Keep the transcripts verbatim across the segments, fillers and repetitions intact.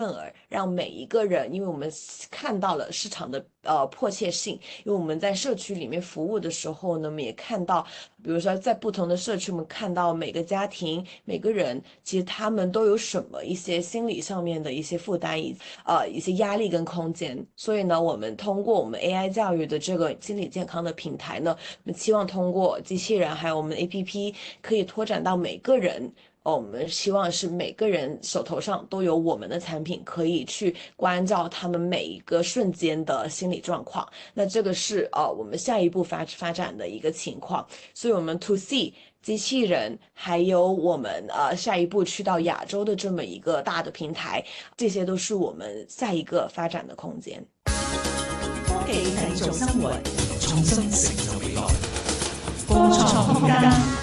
饵，让每一个人，因为我们看到了市场的呃迫切性，因为我们在社区里面服务的时候呢，我们也看到，比如说在不同的社区，我们看到每个家庭、每个人，其实他们都有什么一些心理上面的一些负担，以呃一些压力跟空间。所以呢，我们通过我们 A I 教育的这个心理健康的平台呢，我们期望通过机器人还有我们的 A P P，可以拓展到每个人。哦，我们希望是每个人手头上都有我们的产品，可以去关照他们每一个瞬间的心理状况。那这个是呃我们下一步发发展的一个情况。所以，我们 to C 机器人，还有我们呃下一步去到亚洲的这么一个大的平台，这些都是我们下一个發展的空間。 科技製造生活，創新成就未來。科創空間。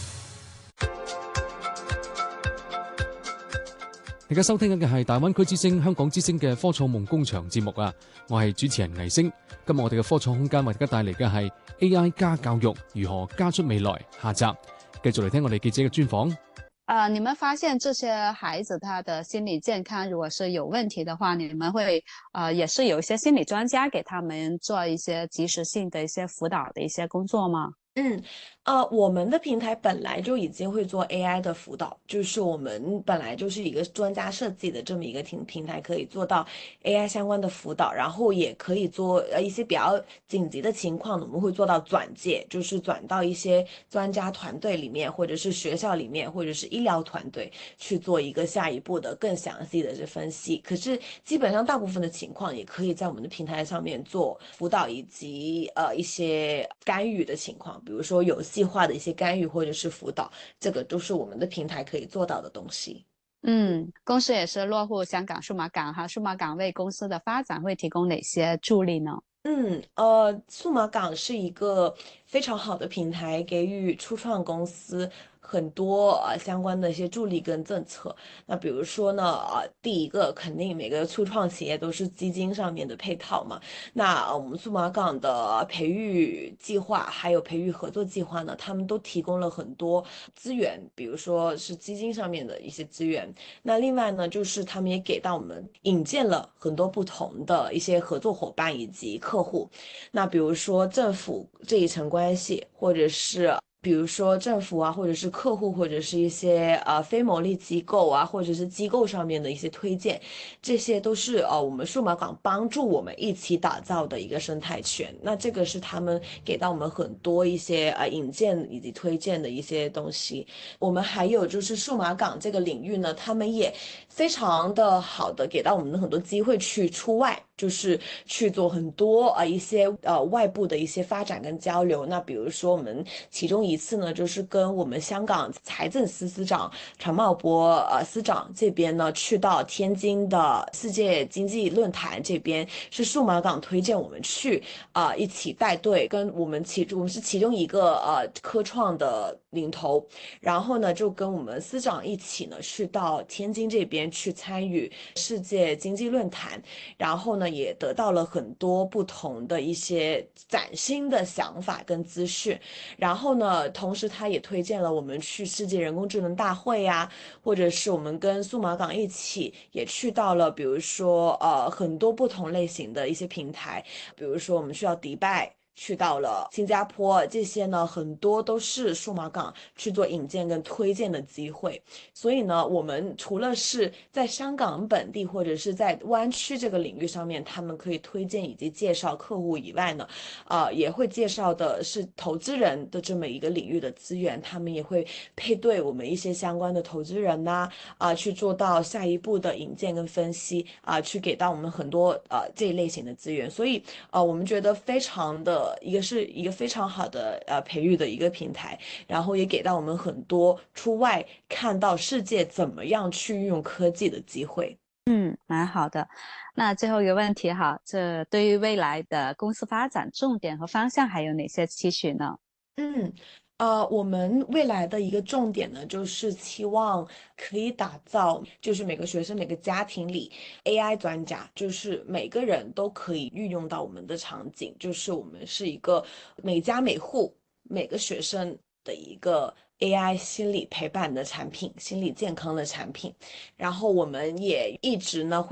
而家收聽緊嘅係大灣區之聲、香港之聲嘅科創夢工場節目啊！我係主持人魏星。今日我哋嘅科創空間為大家帶嚟嘅係 A I 加教育如何加出未來下集，繼續嚟聽我哋記者嘅專訪。 呃，你們發現這些孩子他的心理健康如果是有問題的話，你們會呃也是有一些心理專家給他們做一些及時性的一些輔導的一些工作嗎？ 嗯，呃，我們的平台本來就已經會做 A I 的輔導，就是我們本來就是一個專家設計的這麼一個平平台，可以做到 A I 相關的輔導，然後也可以做呃一些比較緊急的情況，我們會做到轉介，就是轉到一些專家團隊裡面，或者是學校裡面，或者是醫療團隊去做一個下一步的更詳細的這分析。可是基本上大部分的情況也可以在我們的平台上面做輔導以及呃一些干預的情況。比如說有計劃的一些干預或者是輔導，這個都是我們的平台可以做到的東西。 嗯，公司也是落戶香港數碼港哈，數碼港為公司的發展會提供哪些助力呢？ 嗯，呃，數碼港是一個非常好的平台，給予初創公司很多呃相關的一些助力跟政策。那比如說呢，呃，第一個肯定每個初創企業都是基金上面的配套嘛。那，呃，我們數碼港的培育計劃還有培育合作計劃呢，他們都提供了很多資源，比如說是基金上面的一些資源。那另外呢，就是他們也給到我們引薦了很多不同的一些合作夥伴以及客戶。那比如說政府這一層關係，或者是比如說政府啊，或者是客戶，或者是一些呃非牟利機構啊，或者是機構上面的一些推薦，這些都是呃我們數碼港幫助我們一起打造的一個生態圈。那這個是他們給到我們很多一些呃引薦以及推薦的一些東西。我們還有就是數碼港這個領域呢，他們也非常的好的給到我們很多機會去出外，就是去做很多呃一些呃外部的一些發展跟交流。那比如說我們其中一次呢，就是跟我們香港財政司司長陳茂波呃司長這邊呢，去到天津的世界經濟論壇這邊，是數碼港推薦我們去啊、呃、一起帶隊，跟我們其我們是其中一個呃科創的領頭，然後呢就跟我們司長一起呢去到天津這邊去參與世界經濟論壇，然後呢也得到了很多不同的一些嶄新的想法跟資訊，然後呢同時他也推薦了我們去世界人工智能大會呀、啊，或者是我們跟數碼港一起也去到了比如說呃很多不同類型的一些平台，比如說我們去到迪拜，去到了新加坡，這些呢很多都是數碼港去做引薦跟推薦的機會。所以呢我們除了是在香港本地或者是在灣區這個領域上面他們可以推薦以及介紹客戶以外呢，呃也會介紹的是投資人的這麼一個領域的資源，他們也會配對我們一些相關的投資人吶、啊，啊、呃、去做到下一步的引薦跟分析啊、呃，去給到我們很多呃這一類型的資源。所以呃我們覺得非常的一個是一個非常好的呃培育的一個平台，然後也給到我們很多出外看到世界怎麼樣去運用科技的機會。 嗯，蠻好的。那最後一個問題哈，這對於未來的公司發展重點和方向還有哪些期許呢？ 嗯。呃，我們未來的一個重點呢，就是期望可以打造，就是每個學生、每個家庭裡 A I 專家，就是每個人都可以運用到我們的場景，就是我們是一個每家每戶每個學生的一個 A I 心理陪伴的產品，心理健康的產品。然後我們也一直呢會